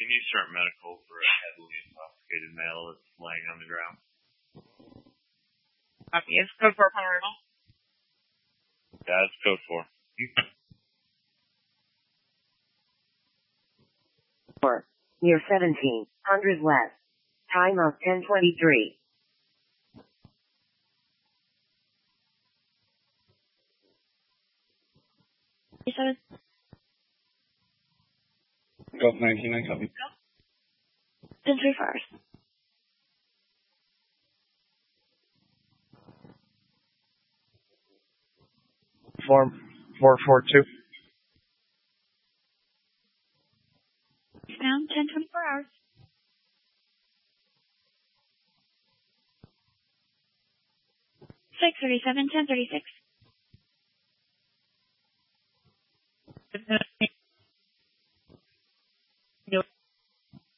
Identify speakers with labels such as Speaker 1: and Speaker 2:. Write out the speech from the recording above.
Speaker 1: you start medical for a heavily intoxicated male that's laying on the ground?
Speaker 2: Copy. It's code 4 upon arrival.
Speaker 1: Yeah, it's code 4.
Speaker 3: 4. Near 1700 west. Time of 10:23.
Speaker 4: Golf 19, I copy.
Speaker 5: 10-3 fires.
Speaker 4: 442.
Speaker 5: Down 10-24 hours. 637, 1036.